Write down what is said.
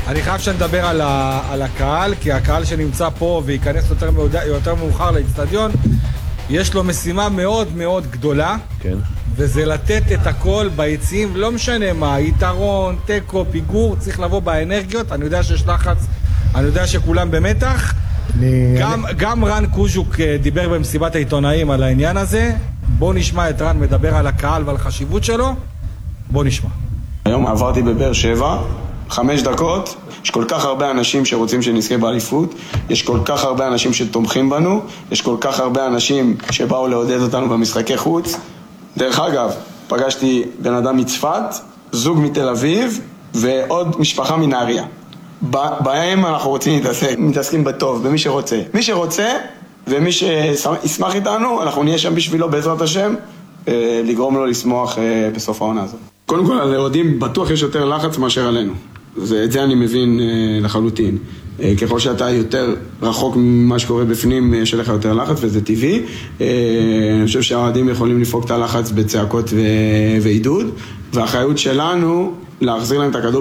אני חייב שנדבר על הקהל, כי הקהל שנמצא פה וייכנס יותר מאוחר לאצטדיון, יש לו משימה מאוד מאוד גדולה, כן. וזה לתת את הכל ביציעים, לא משנה מה, יתרון, טקו, פיגור, צריך לבוא באנרגיות. אני יודע שיש לחץ, אני יודע שכולם במתח. גם רן קוז'וק דיבר במסיבת העיתונאים על העניין הזה. בוא נשמע את רן מדבר על הקהל ועל חשיבות שלו. בוא נשמע. היום עברתי בבאר שבע 5 דקות, יש כל כך הרבה אנשים שרוצים שנזכה באליפות, יש כל כך הרבה אנשים שתומכים בנו, יש כל כך הרבה אנשים שבאו לעודד אותנו במשחקי חוץ. דרך אגב, פגשתי בן אדם מצפת, זוג מתל אביב ועוד משפחה מנהריה. בהם אנחנו רוצים מתעסקים בטוב, במי שרוצה. מי שרוצה ומי שישמח איתנו, אנחנו נהיה שם בשבילו בעזרת השם, לגרום לו לשמוח בסוף העונה הזאת. קודם כל, על האוהדים בטוח יש יותר לחץ מאשר עלינו. את זה אני מבין לחלוטין. ככל שאתה יותר רחוק ממה שקורה בפנים, יש לך יותר לחץ, וזה טבעי. אני חושב שהאוהדים יכולים לפרוק את הלחץ בצעקות ועידוד, והאחריות שלנו להחזיר להם את הכדור